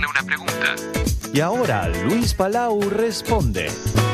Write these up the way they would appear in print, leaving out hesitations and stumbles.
una pregunta. Y ahora Luis Palau responde.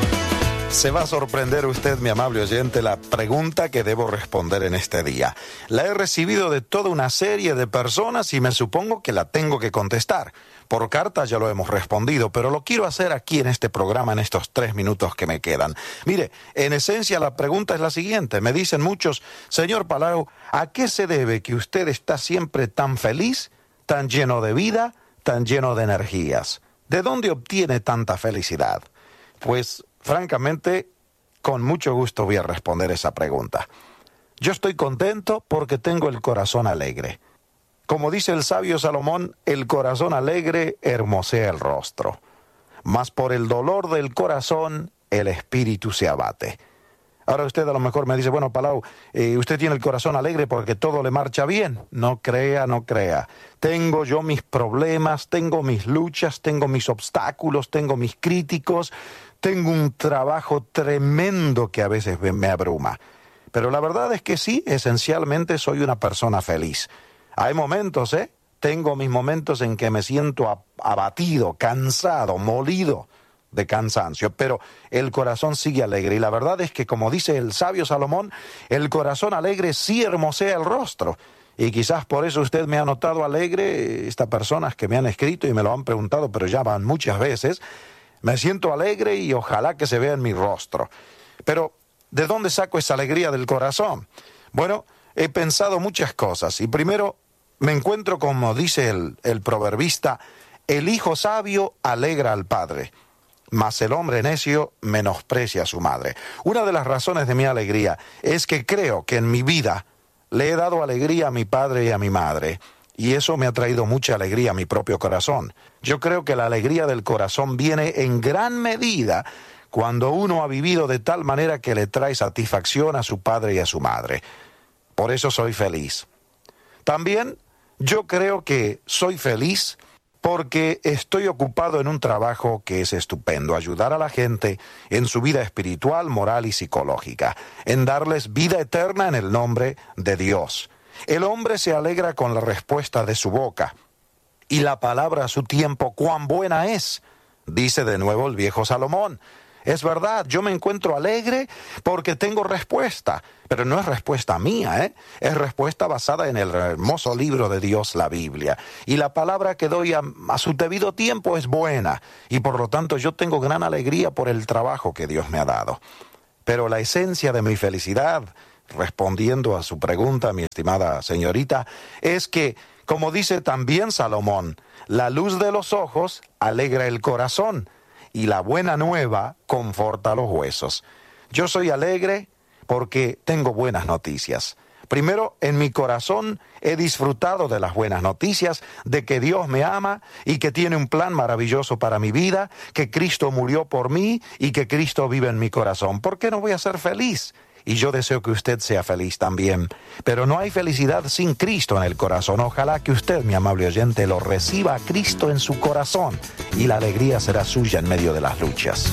Se va a sorprender usted, mi amable oyente, la pregunta que debo responder en este día. La he recibido de toda una serie de personas y me supongo que la tengo que contestar. Por carta ya lo hemos respondido, pero lo quiero hacer aquí en este programa en estos 3 minutos que me quedan. Mire, en esencia la pregunta es la siguiente. Me dicen muchos, señor Palau, ¿a qué se debe que usted está siempre tan feliz, tan lleno de vida, tan lleno de energías? ¿De dónde obtiene tanta felicidad? Pues, francamente, con mucho gusto voy a responder esa pregunta. Yo estoy contento porque tengo el corazón alegre. Como dice el sabio Salomón, el corazón alegre hermosea el rostro. Mas por el dolor del corazón, el espíritu se abate. Ahora usted a lo mejor me dice, bueno, Palau, usted tiene el corazón alegre porque todo le marcha bien. No crea, no crea. Tengo yo mis problemas, tengo mis luchas, tengo mis obstáculos, tengo mis críticos, tengo un trabajo tremendo que a veces me abruma. Pero la verdad es que sí, esencialmente soy una persona feliz. Hay momentos, tengo mis momentos en que me siento abatido, cansado, molido de cansancio, pero el corazón sigue alegre. Y la verdad es que, como dice el sabio Salomón, el corazón alegre sí hermosea el rostro. Y quizás por eso usted me ha notado alegre, estas personas que me han escrito y me lo han preguntado, pero ya van muchas veces. Me siento alegre y ojalá que se vea en mi rostro. Pero, ¿de dónde saco esa alegría del corazón? Bueno, he pensado muchas cosas. Y primero, me encuentro, como dice el proverbista, el hijo sabio alegra al padre, mas el hombre necio menosprecia a su madre. Una de las razones de mi alegría es que creo que en mi vida le he dado alegría a mi padre y a mi madre, y eso me ha traído mucha alegría a mi propio corazón. Yo creo que la alegría del corazón viene en gran medida cuando uno ha vivido de tal manera que le trae satisfacción a su padre y a su madre. Por eso soy feliz. También yo creo que soy feliz porque estoy ocupado en un trabajo que es estupendo, ayudar a la gente en su vida espiritual, moral y psicológica, en darles vida eterna en el nombre de Dios. El hombre se alegra con la respuesta de su boca, y la palabra a su tiempo, cuán buena es, dice de nuevo el viejo Salomón. Es verdad, yo me encuentro alegre porque tengo respuesta, pero no es respuesta mía, es respuesta basada en el hermoso libro de Dios, la Biblia. Y la palabra que doy a su debido tiempo es buena, y por lo tanto yo tengo gran alegría por el trabajo que Dios me ha dado. Pero la esencia de mi felicidad, respondiendo a su pregunta, mi estimada señorita, es que, como dice también Salomón, la luz de los ojos alegra el corazón, y la buena nueva conforta los huesos. Yo soy alegre porque tengo buenas noticias. Primero, en mi corazón he disfrutado de las buenas noticias, de que Dios me ama y que tiene un plan maravilloso para mi vida, que Cristo murió por mí y que Cristo vive en mi corazón. ¿Por qué no voy a ser feliz? Y yo deseo que usted sea feliz también. Pero no hay felicidad sin Cristo en el corazón. Ojalá que usted, mi amable oyente, lo reciba a Cristo en su corazón y la alegría será suya en medio de las luchas.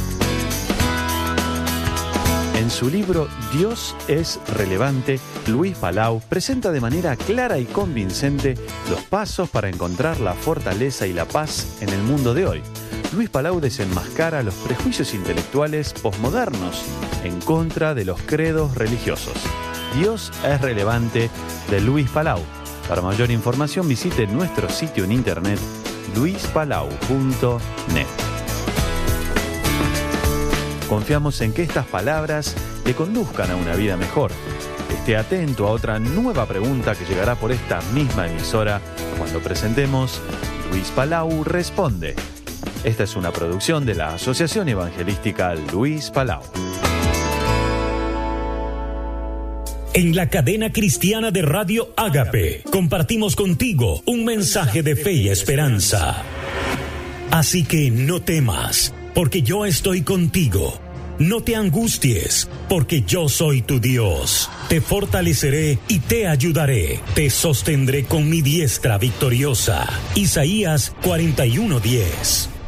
En su libro Dios es relevante, Luis Palau presenta de manera clara y convincente los pasos para encontrar la fortaleza y la paz en el mundo de hoy. Luis Palau desenmascara los prejuicios intelectuales posmodernos en contra de los credos religiosos. Dios es relevante, de Luis Palau. Para mayor información visite nuestro sitio en internet luispalau.net. Confiamos en que estas palabras le conduzcan a una vida mejor. Esté atento a otra nueva pregunta que llegará por esta misma emisora cuando presentemos Luis Palau Responde. Esta es una producción de la Asociación Evangelística Luis Palau. En la cadena cristiana de Radio Ágape compartimos contigo un mensaje de fe y esperanza. Así que no temas, porque yo estoy contigo. No te angusties, porque yo soy tu Dios. Te fortaleceré y te ayudaré. Te sostendré con mi diestra victoriosa. Isaías 41:10.